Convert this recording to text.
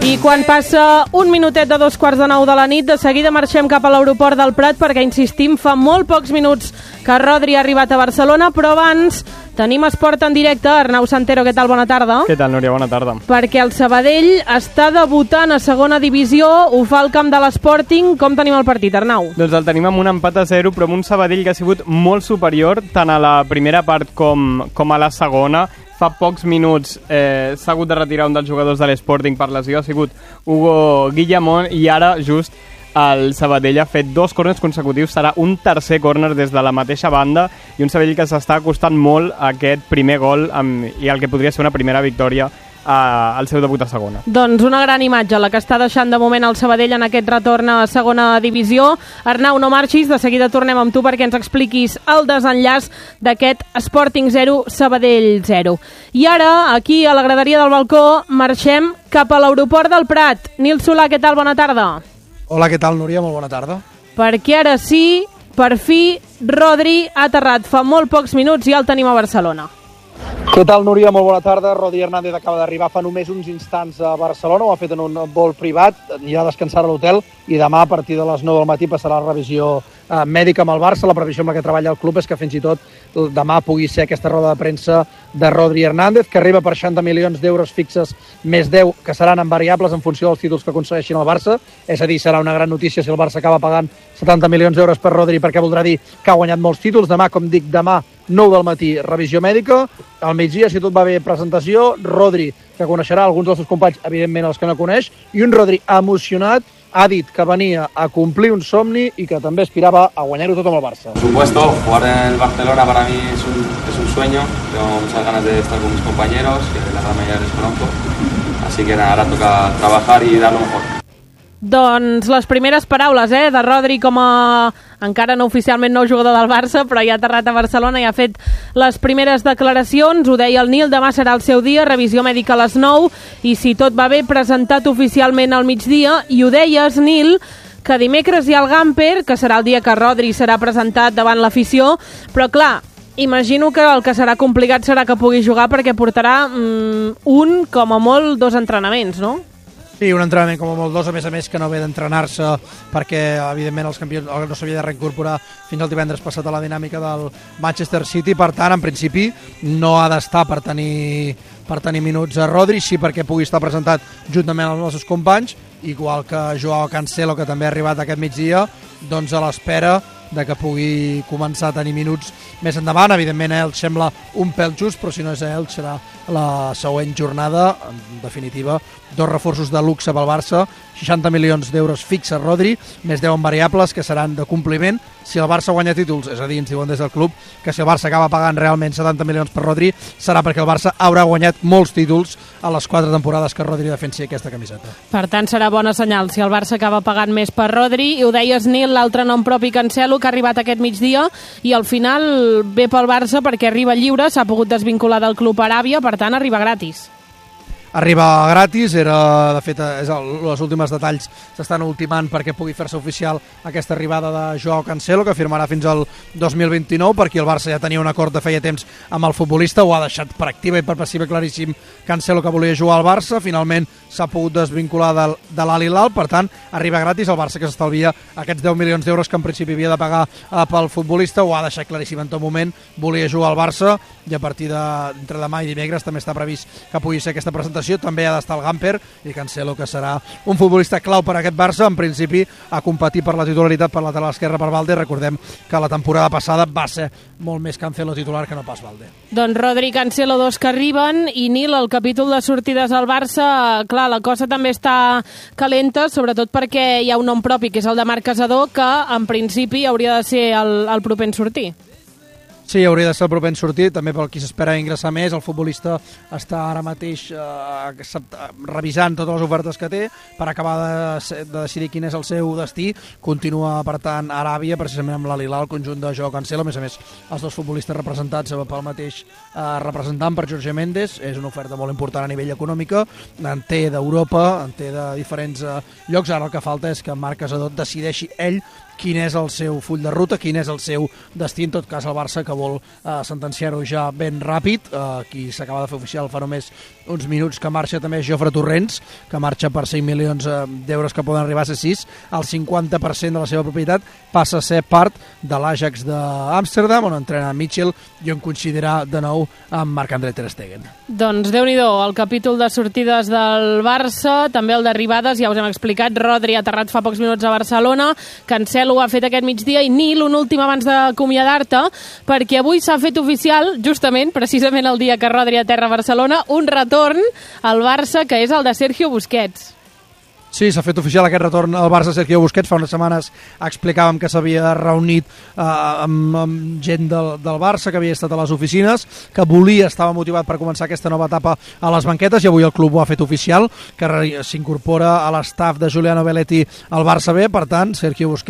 I quan passa un minutet de 9:15 de la nit, de seguida marxem cap a l'aeroport del Prat perquè, insistim, fa molt pocs minuts que Rodri ha arribat a Barcelona, però abans tenim esport en directe. Arnau Santero, què tal? Bona tarda. Què tal, Núria? Bona tarda. Perquè el Sabadell està debutant a segona divisió, ho fa al camp de l'Sporting. Com tenim el partit, Arnau? Doncs el tenim amb un empat a 0, però amb un Sabadell que ha sigut molt superior, tant a la primera part com a la segona. Fa pocs minuts s'ha hagut de retirar un dels jugadors de l'Sporting per lesió, ha sigut Hugo Guillamón, i ara just el Sabadell ha fet 2 córners consecutius, serà un tercer córner des de la mateixa banda, i un Sabadell que s'està acostant molt a aquest primer gol i el que podria ser una primera victòria al seu debut a segona. Doncs una gran imatge la que està deixant de moment el Sabadell en aquest retorn a segona divisió. Arnau, no marxis, de seguida tornem amb tu perquè ens expliquis el desenllaç d'aquest Sporting 0, Sabadell 0. I ara, aquí a la graderia del balcó, marxem cap a l'aeroport del Prat. Nil Solà, què tal? Bona tarda. Hola, què tal, Núria? Molt bona tarda. Perquè ara sí, per fi, Rodri ha aterrat fa molt pocs minuts i ja el tenim a Barcelona. Què tal, Núria? Molt bona tarda. Rodri Hernández acaba d'arribar fa només uns instants a Barcelona, ho ha fet en un vol privat, anirà a descansar a l'hotel i demà a partir de les 9 del matí passarà la revisió mèdica amb el Barça. La previsió amb la que treballa el club és que fins i tot demà pugui ser aquesta roda de premsa de Rodri Hernández, que arriba per 60 milions d'euros fixes més 10, que seran en variables en funció dels títols que aconsegueixin el Barça. És a dir, serà una gran notícia si el Barça acaba pagant 70 milions d'euros per Rodri, perquè voldrà dir que ha guanyat molts títols. Demà, com dic, demà 9 del matí, revisió mèdica. Al migdia, si tot va bé, presentació. Rodri, que coneixerà alguns dels seus companys, evidentment els que no coneix, i un Rodri emocionat, ha dit que venia a complir un somni i que també aspirava a guanyar-ho tot amb el Barça. Por supuesto, jugar en el Barcelona para mí es un sueño. Tengo muchas ganas de estar con mis compañeros, que la gran mayoría les conozco. Así que nada, ahora toca trabajar y dar lo mejor. Doncs les primeres paraules de Rodri com a encara no oficialment nou jugador del Barça, però ja ha aterrat a Barcelona i ha fet les primeres declaracions. Ho deia el Nil, demà serà el seu dia, revisió mèdica a les 9 i si tot va bé presentat oficialment al migdia. I ho deies, Nil, que dimecres hi ha el Gamper, que serà el dia que Rodri serà presentat davant l'afició, però clar, imagino que el que serà complicat serà que pugui jugar perquè portarà un, com a molt, 2 entrenaments, no? Sí, un entrenament com a molt 2, a més que no ve d'entrenar-se perquè, evidentment, els campions no s'havia de reincorporar fins al divendres passat a la dinàmica del Manchester City. Per tant, en principi, no ha d'estar per tenir minuts a Rodri, sí perquè pugui estar presentat juntament amb els seus companys, igual que Joao Cancelo, que també ha arribat aquest migdia, doncs a l'espera de que pugui començar a tenir minuts més endavant. Evidentment, ell sembla un pèl just, però si no és ell, serà la següent jornada. En definitiva, 2 reforços de luxe pel Barça, 60 milions d'euros fixa Rodri, més 10 en variables que seran de compliment si el Barça guanya títols. És a dir, ens diuen des del club que si el Barça acaba pagant realment 70 milions per Rodri serà perquè el Barça haurà guanyat molts títols a les 4 temporades que Rodri defensi aquesta camiseta. Per tant, serà bona senyal si el Barça acaba pagant més per Rodri. I ho deies, Nil, l'altre nom propi, Cancelo, que ha arribat aquest migdia i al final ve pel Barça perquè arriba lliure, s'ha pogut desvincular del club a Aràbia, per tant arriba gratis. Arriba gratis, de fet, els últims detalls s'estan ultimant perquè pugui fer-se oficial aquesta arribada de Joao Cancelo, que firmarà fins al 2029, perquè el Barça ja tenia un acord de feia temps amb el futbolista, ho ha deixat per activa i per passiva claríssim Cancelo, que volia jugar al Barça. Finalment s'ha pogut desvincular de l'Al Hilal, per tant, arriba gratis. El Barça, que s'estalvia aquests 10 milions d'euros que en principi havia de pagar pel futbolista, ho ha deixat claríssim en tot moment, volia jugar al Barça, i a partir d'entre demà i dimecres també està previst que pugui ser aquesta presentació. També ha d'estar el Gamper i Cancelo, que serà un futbolista clau per a aquest Barça, en principi a competir per la titularitat per lateral esquerra per Valde. Recordem que la temporada passada va ser molt més Cancelo titular que no pas Valde. Doncs Rodri i Cancelo, 2 que arriben, i Nil, el capítol de sortides al Barça, clar, la cosa també està calenta, sobretot perquè hi ha un nom propi, que és el de Marc Casador, que en principi hauria de ser el proper en sortir. Sí, hauria de ser el proper en sortir, també pel qui s'espera ingressar més. El futbolista està ara mateix revisant totes les ofertes que té per acabar de decidir quin és el seu destí. Continua, per tant, a Aràbia, precisament amb l'Al Hilal, el conjunt de Joao Cancelo. A més, els 2 futbolistes representats pel mateix representant, per Jorge Méndez. És una oferta molt important a nivell econòmica. En té d'Europa, en té de diferents llocs. Ara el que falta és que Marc Casador decideixi ell quin és el seu full de ruta, quin és el seu destí, en tot cas el Barça que vol sentenciar-ho ja ben ràpid. Qui s'acaba de fer oficial fa només uns minuts que marxa també Jofre Torrents, que marxa per 5 milions d'euros que poden arribar a ser 6. El 50% de la seva propietat passa a ser part de l'Ajax d'Amsterdam, on entrena Mitchell i on coincidirà de nou amb Marc-André ter Stegen. Doncs Déu-n'hi-do, el capítol de sortides del Barça, també el d'arribades, ja us hem explicat. Rodri ha aterrat fa pocs minuts a Barcelona, Cancelo ho ha fet aquest migdia i Nil, un últim abans d'acomiadar-te, perquè avui s'ha fet oficial, justament, precisament el dia que Rodri aterra a Barcelona, un retorn al Barça que és el de Sergio Busquets. Sí, s'ha fet oficial aquest retorn al Barça. Sergio Busquets fa unes setmanes explicàvem que s'havia reunit amb gent del Barça, que havia estat a les oficines, que estava motivat per començar aquesta nova etapa a les banquetes, i avui el club ho ha fet oficial, que s'incorpora a l'estaf de Giuliano Belletti al Barça B. Per tant, Sergio Busquets